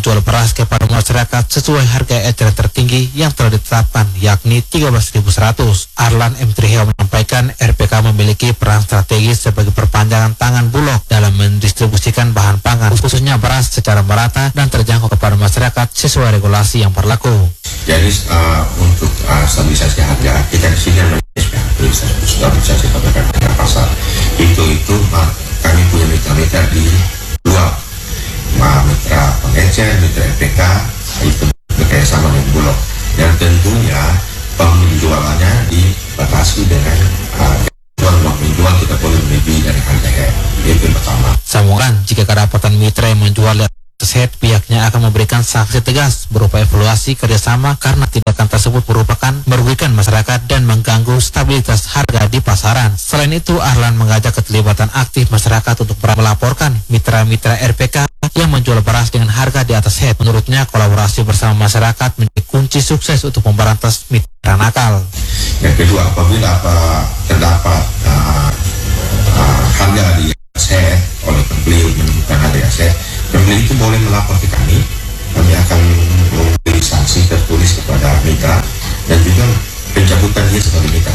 menjual beras kepada masyarakat sesuai harga eceran tertinggi yang telah ditetapkan, yakni 13.100. Arlan M. Triheo menyampaikan RPK memiliki peran strategis sebagai perpanjangan tangan Bulog dalam mendistribusikan bahan pangan, khususnya beras secara merata dan terjangkau kepada masyarakat sesuai regulasi yang berlaku. Jadi untuk stabilisasi harga kita di sini namanya SPHP, stabilisasi harga pasar. Itu kami punya mitra-mitra di dua, mitra pengecer, mitra RPK, itu bekerjasama dengan Bulog. Dan tentunya penjualannya dibatasi dengan uang penjual kita boleh lebih dari harga itu pertama. Sambungan, jika kedapatan mitra yang menjual set, pihaknya akan memberikan sanksi tegas berupa evaluasi kerjasama karena tindakan tersebut merugikan masyarakat dan mengganggu stabilitas harga di pasaran. Selain itu, Arlan mengajak keterlibatan aktif masyarakat untuk melaporkan mitra-mitra RPK yang menjual beras dengan harga di atas head. Menurutnya, kolaborasi bersama masyarakat menjadi kunci sukses untuk memberantas mitra nakal. Yang kedua, apabila terdapat harga di atas head oleh pembeli menemukan harga di atas head, pembeli itu boleh melapor ke kami. Kami akan memberi sanksi tertulis kepada mitra dan juga pencabutan dia sebagai mitra.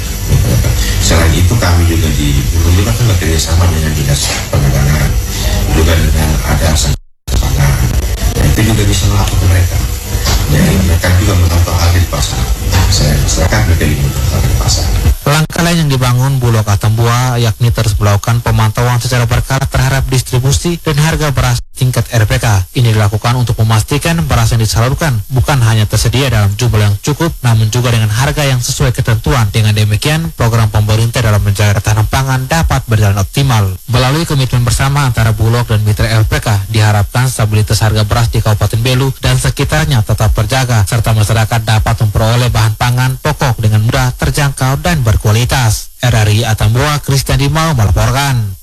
Selain itu kami juga juga kan bekerjasama dengan dinas perdagangan, juga dengan ada sanksi pangan. Dan itu juga bisa melapor ke mereka. Jadi mereka juga menonton harga di pasar. Masyarakat mereka menonton harga di pasar. Langkah lain yang dibangun Bulog Atambua yakni terus melakukan pemantauan secara berkala terhadap distribusi dan harga beras tingkat RPK. Ini dilakukan untuk memastikan beras yang disalurkan bukan hanya tersedia dalam jumlah yang cukup, namun juga dengan harga yang sesuai ketentuan. Dengan demikian, program pemerintah dalam menjaga ketahanan pangan dapat berjalan optimal. Melalui komitmen bersama antara Bulog dan mitra RPK, diharapkan stabilitas harga beras di Kabupaten Belu dan sekitarnya tetap terjaga, serta masyarakat dapat memperoleh bahan pangan pokok dengan mudah, terjangkau, dan berkualitas. RRI Atambua, Christian Dimau melaporkan.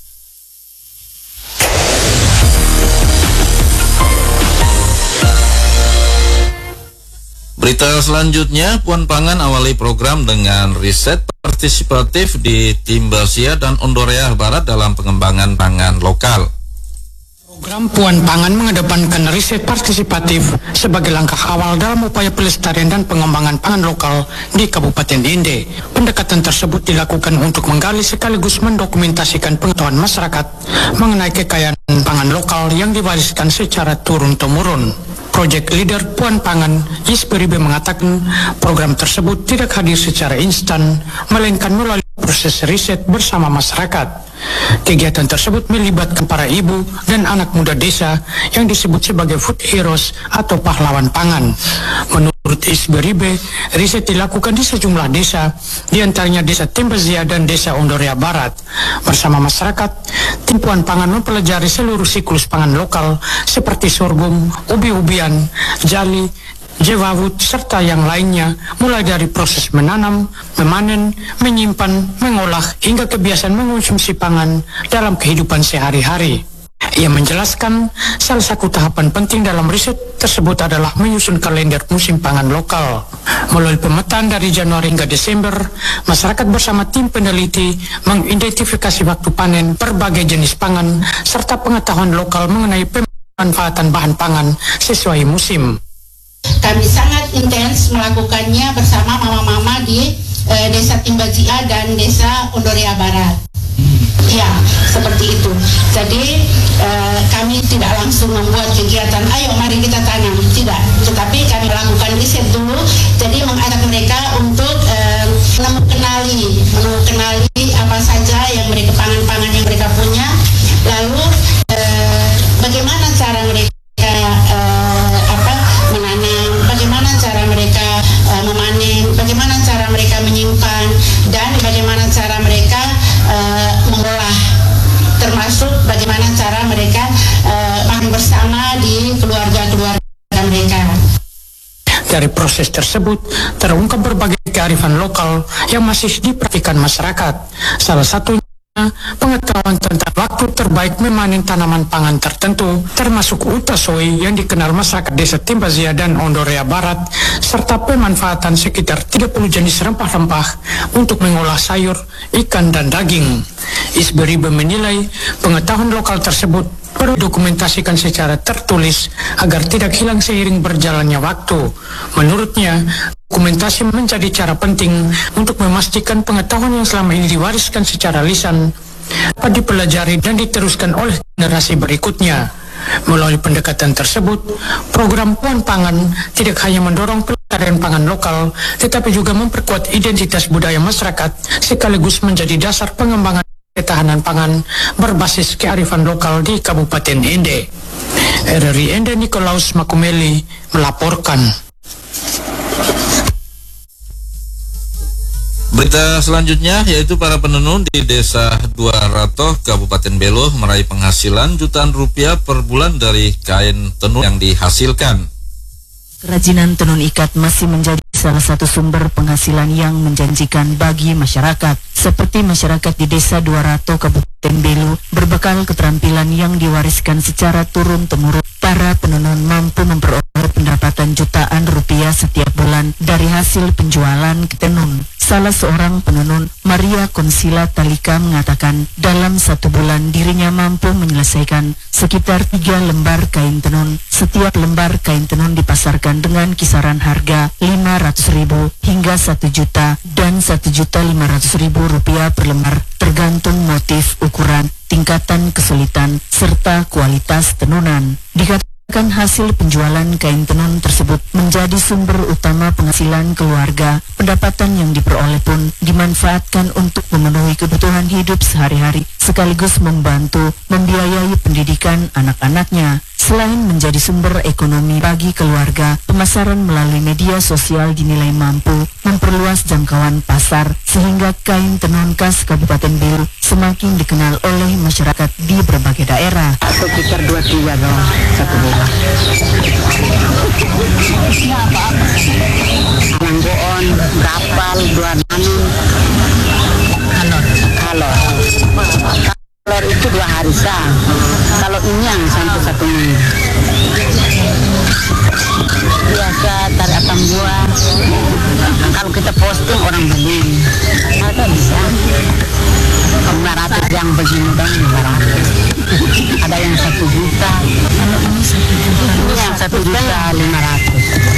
Berita selanjutnya, Puan Pangan awali program dengan riset partisipatif di Timbasia dan Ondorea Barat dalam pengembangan pangan lokal. Program Puan Pangan mengedepankan riset partisipatif sebagai langkah awal dalam upaya pelestarian dan pengembangan pangan lokal di Kabupaten Inde. Pendekatan tersebut dilakukan untuk menggali sekaligus mendokumentasikan pengetahuan masyarakat mengenai kekayaan pangan lokal yang diwariskan secara turun-temurun. Project Leader Puan Pangan, Yisberibe mengatakan program tersebut tidak hadir secara instan, melainkan melalui proses riset bersama masyarakat. Kegiatan tersebut melibatkan para ibu dan anak muda desa yang disebut sebagai food heroes atau pahlawan pangan. Menurut Isberibe, riset dilakukan di sejumlah desa, diantaranya desa Timbazia dan desa Ondorea Barat. Bersama masyarakat, tim Puan Pangan mempelajari seluruh siklus pangan lokal seperti sorghum, ubi-ubian, jali, jewawut, serta yang lainnya, mulai dari proses menanam, memanen, menyimpan, mengolah, hingga kebiasaan mengonsumsi pangan dalam kehidupan sehari-hari. Ia menjelaskan salah satu tahapan penting dalam riset tersebut adalah menyusun kalender musim pangan lokal. Melalui pemetaan dari Januari hingga Desember, masyarakat bersama tim peneliti mengidentifikasi waktu panen berbagai jenis pangan serta pengetahuan lokal mengenai pemanfaatan bahan pangan sesuai musim. Kami sangat intens melakukannya bersama mama-mama di Desa Timbazia dan Desa Ondorea Barat. Ya, seperti itu. Jadi kami tidak langsung membuat kegiatan, ayo mari kita tanam, tidak. Tetapi kami lakukan riset dulu, jadi mengajak mereka untuk mengenali apa saja yang mereka pangan-pangan yang mereka punya, lalu bagaimana cara mereka menanam, bagaimana cara mereka memanen, bagaimana cara mereka menyimpan, dan bagaimana cara mereka mengolah, termasuk bagaimana cara mereka makan bersama di keluarga-keluarga mereka. Dari proses tersebut terungkap berbagai kearifan lokal yang masih dipraktikkan masyarakat. Salah satunya pengetahuan tentang waktu terbaik memanen tanaman pangan tertentu, termasuk utasoi yang dikenal masyarakat Desa Timbazia dan Ondorea Barat, serta pemanfaatan sekitar 30 jenis rempah-rempah untuk mengolah sayur, ikan, dan daging. Isberibe menilai pengetahuan lokal tersebut perlu dokumentasikan secara tertulis agar tidak hilang seiring berjalannya waktu. Menurutnya, dokumentasi menjadi cara penting untuk memastikan pengetahuan yang selama ini diwariskan secara lisan dapat dipelajari dan diteruskan oleh generasi berikutnya. Melalui pendekatan tersebut, program Puan Pangan tidak hanya mendorong pelestarian pangan lokal, tetapi juga memperkuat identitas budaya masyarakat sekaligus menjadi dasar pengembangan ketahanan pangan berbasis kearifan lokal di Kabupaten Ende. RRI Ende Nikolaus Makumeli melaporkan. Berita selanjutnya yaitu para penenun di Desa Duarato, Kabupaten Belo meraih penghasilan jutaan rupiah per bulan dari kain tenun yang dihasilkan. Kerajinan tenun ikat masih menjadi salah satu sumber penghasilan yang menjanjikan bagi masyarakat. Seperti masyarakat di Desa Duarato, Kabupaten Belo, berbekal keterampilan yang diwariskan secara turun-temurun, para penenun mampu memperoleh pendapatan jutaan rupiah setiap bulan dari hasil penjualan tenun. Salah seorang penenun, Maria Konsila Talika, mengatakan dalam satu bulan dirinya mampu menyelesaikan sekitar 3 lembar kain tenun. Setiap lembar kain tenun dipasarkan dengan kisaran harga 500.000 hingga 1 juta dan 1.500.000 rupiah per lembar, tergantung motif, ukuran, tingkatan kesulitan, serta kualitas tenunan. Dikatakan hasil penjualan kain tenun tersebut menjadi sumber utama penghasilan keluarga. Pendapatan yang diperoleh pun dimanfaatkan untuk memenuhi kebutuhan hidup sehari-hari, sekaligus membantu membiayai pendidikan anak-anaknya. Selain menjadi sumber ekonomi bagi keluarga, pemasaran melalui media sosial dinilai mampu memperluas jangkauan pasar, sehingga kain tenun khas Kabupaten Belo semakin dikenal oleh masyarakat di berbagai daerah. Sekitar 2-3 doang satu bulan. Langgoon, kapal, dua nanun. Kalor itu 2 hari sah. Kalau inyang sampai 1 minggu. Biasa tarik akam buah. Kalau kita posting orang beli. Ada bisa. 500 yang begini dong, 500. Ada yang 1 juta. Kalau ini 1 juta. Ini yang 1.500.000.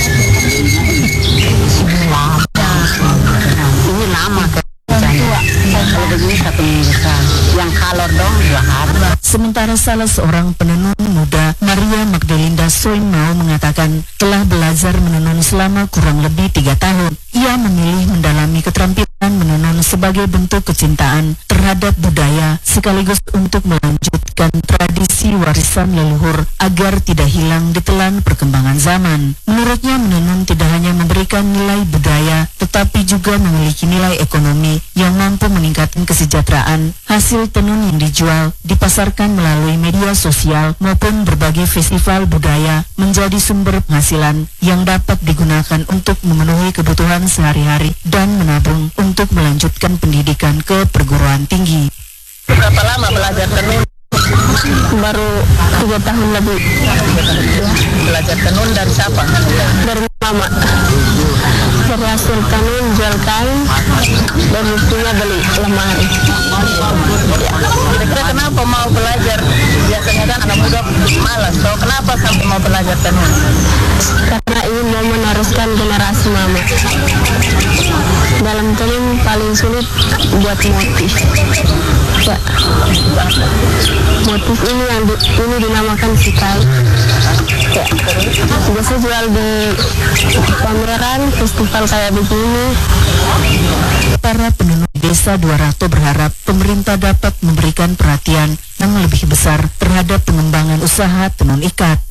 Ini lama kerjanya. Kalau begini 1 minggu sah. Yang kalor dong 2 hari. Sementara salah seorang penenun muda, Maria Magdelinda Soimau, mengatakan telah belajar menenun selama kurang lebih 3 tahun. Ia memilih mendalami keterampilan menenun sebagai bentuk kecintaan terhadap budaya, sekaligus untuk melanjutkan tradisi warisan leluhur agar tidak hilang ditelan perkembangan zaman. Menurutnya, menenun tidak hanya memberikan nilai budaya, tetapi juga memiliki nilai ekonomi yang mampu meningkatkan kesejahteraan. Hasil tenun yang dijual dipasarkan melalui media sosial maupun berbagai festival budaya menjadi sumber penghasilan yang dapat digunakan untuk memenuhi kebutuhan sehari-hari dan menabung untuk melanjutkan pendidikan ke perguruan tinggi. Berapa lama belajar tenun? Baru 3 tahun lebih. Belajar tenun dari siapa? Dari mama. Berhasil tenun, jual kain, dan buktinya beli lemari. Kira-kira kenapa mau belajar? Biasanya kan anak muda malas. So, kenapa sampai mau belajar tenun? Karena ingin mau meneruskan generasi mama. Dalam tenun paling sulit buat motif. Ya. Motif ini yang ini dinamakan sikai. Ya. Biasa jual di pameran, festival kayak begini. Para penenun Desa Duarato berharap pemerintah dapat memberikan perhatian yang lebih besar terhadap pengembangan usaha tenun ikat.